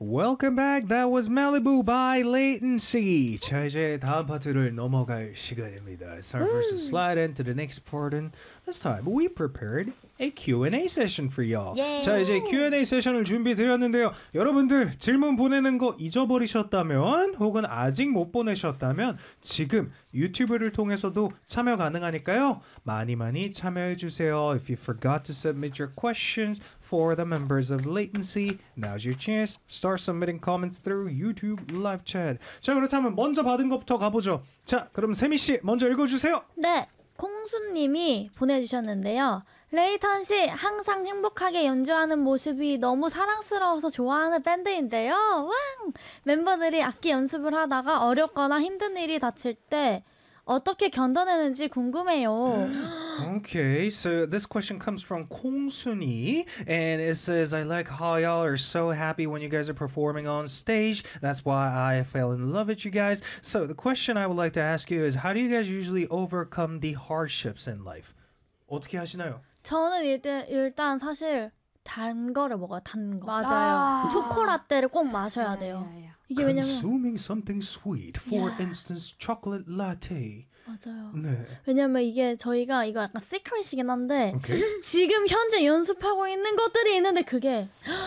Welcome back. That was Malibu by Latency. 자, 이제 다음 파트를 넘어갈 시간입니다. It's time for us to slide into the next part. And this time we prepared a Q&A session for y'all. Yay. 자, 이제 Q&A 세션을 준비 드렸는데요. 여러분들 질문 보내는 거 잊어버리셨다면 혹은 아직 못 보내셨다면 지금 유튜브를 통해서도 참여 가능하니까요. 많이 참여해 주세요. If you forgot to submit your questions for the members of Latency, now's your chance. Start submitting comments through YouTube live chat. 자, 그렇다면 먼저 받은 것부터 가보죠. 자, 그럼 세미 씨 먼저 읽어주세요. 네, 콩수님이 보내주셨는데요. 레이턴 씨 항상 행복하게 연주하는 모습이 너무 사랑스러워서 좋아하는 밴드인데요. 왕! 멤버들이 악기 연습을 하다가 어렵거나 힘든 일이 닥칠 때 어떻게 견뎌내는지 궁금해요. Okay, so this question comes from Kongsuni, and it says, I like how y'all are so happy when you guys are performing on stage. That's why I fell in love with you guys. So the question I would like to ask you is, how do you guys usually overcome the hardships in life? 어떻게 하시나요? 저는 일단 사실 단 거를 먹어요. 단 거. 맞아요. 초코라떼를 꼭 마셔야 돼요. 이게 왜냐면 Consuming something sweet, for instance, chocolate latte. 맞아요. 네. 왜냐면 이게 저희가 이거 약간 시크릿이긴 한데 Okay. 지금 현재 연습하고 있는 것들이 있는데 그게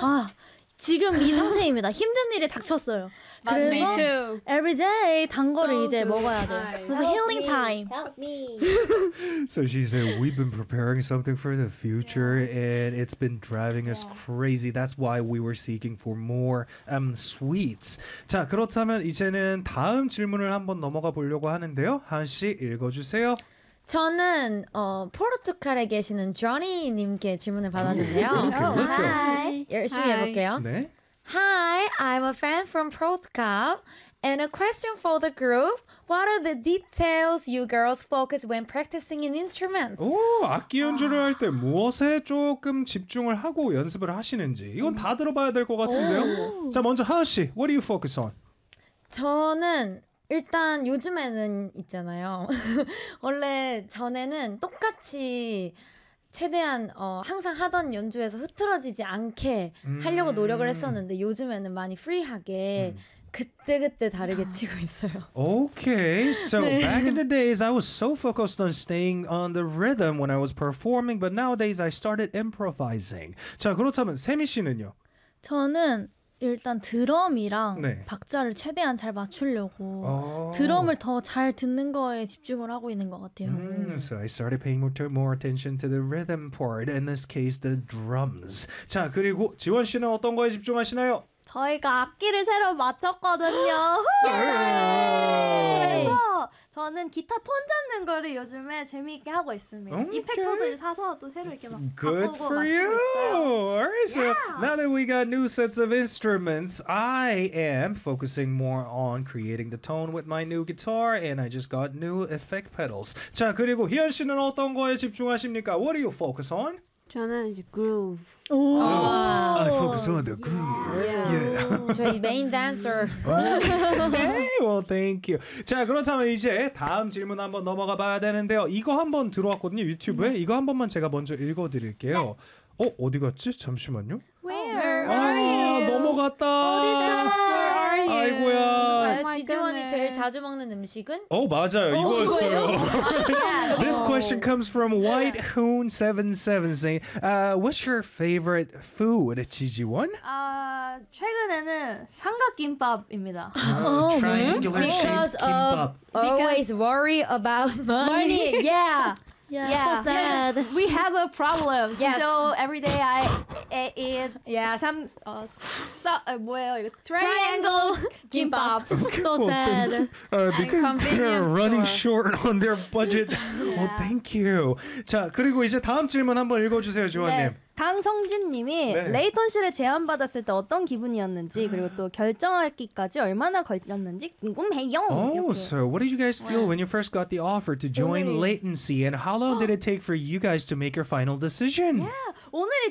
지금 이 상태입니다. 힘든 일이 닥쳤어요. Me 그래서 too. everyday 단 거를 So 이제 good. 먹어야 돼요. 그래서 힐링 타임. Help me. So she said, we've been preparing something for the future and it's been driving us crazy. That's why we were seeking for more sweets. 자, 그렇다면 이제는 다음 질문을 한번 넘어가 보려고 하는데요. 하은 씨 읽어주세요. 저는 포르투갈에 계시는 조니님께 질문을 받았는데요. Okay, let's go. Hi. 열심히 Hi. 해볼게요. 네. Hi, I'm a fan from Portugal, and a question for the group: what are the details you girls focus when practicing an instrument? 오, 악기 연주를 할 때 무엇에 조금 집중을 하고 연습을 하시는지 이건 다 들어봐야 될 것 같은데요. 자, 먼저 하은 씨, what do you focus on? 저는 일단 요즘에는 있잖아요. 원래 전에는 똑같이 최대한 항상 하던 연주에서 흐트러지지 않게 하려고 노력을 했었는데 요즘에는 많이 프리하게 그때그때 다르게 치고 있어요. Okay, so back in the days, I was so focused on staying on the rhythm when I was performing, but nowadays I started improvising. 자, 그렇다면 세미 씨는요? 저는 일단 드럼이랑 네. 박자를 최대한 잘 맞추려고 드럼을 더 잘 듣는 거에 집중을 하고 있는 것 같아요. So I started paying more attention to the rhythm part, in this case, the drums. 자, 그리고 지원 씨는 어떤 거에 집중하시나요? 저희가 악기를 새로 맞췄거든요. 그래서 저는 기타 톤 잡는 거를 요즘에 재미있게 하고 있습니다. Okay. 이펙터도 이제 사서 또 새로 이렇게 막 Good 바꾸고 for 맞추고 you. 있어요. Alright, so now that we got new sets of instruments, I am focusing more on creating the tone with my new guitar, and I just got new effect pedals. 자, 그리고 희연 씨는 어떤 거에 집중하십니까? What do you focus on? 저는 이제 groove. I focus on the groove. Yeah. 저희 메인 댄서. Hey, well, thank you. 자, 그렇다면 이제 다음 질문 한번 넘어가 봐야 되는데요. 이거 한번 들어왔거든요, 유튜브에. 이거 한 번만 제가 먼저 읽어드릴게요. 어디 갔지? 잠시만요. Where? 넘어갔다. 아이고야. 지지원이 제일 자주 먹는 음식은? 맞아요. 이거였어요. This question comes from Whitehoon77 saying, what's your favorite food, 지지원? 최근에는 삼각김밥입니다. Triangular Because shaped kimbap. Always worry about money. Yeah. Yeah, so sad. We have a problem. Yes. So every day I eat Yes. some 뭐예요 이거 triangle 김밥. So sad. Because they're convenience running store. short on their budget. Well, thank you. 자, 그리고 이제 다음 질문 한번 읽어주세요, 지원님. 강성진님이 네. 레이턴 씨를 제안받았을 때 어떤 기분이었는지 그리고 또 결정하기까지 얼마나 걸렸는지 궁금해요. Oh, 이렇게. so what did you guys feel when you first got the offer to join Latency, and how long did it take for you guys to make your final decision? 오늘이